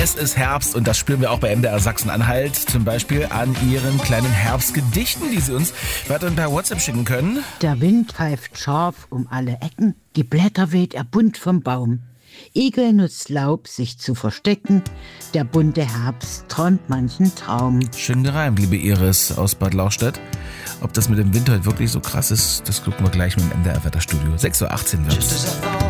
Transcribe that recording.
Es ist Herbst und das spüren wir auch bei MDR Sachsen-Anhalt, zum Beispiel an ihren kleinen Herbstgedichten, die Sie uns weiter per WhatsApp schicken können. Der Wind pfeift scharf um alle Ecken, die Blätter weht er bunt vom Baum. Igel nutzt Laub, sich zu verstecken, der bunte Herbst träumt manchen Traum. Schön gereimt, liebe Iris aus Bad Lauchstädt. Ob das mit dem Wind heute wirklich so krass ist, das gucken wir gleich mit dem MDR Wetterstudio. 6:18 Uhr wird's.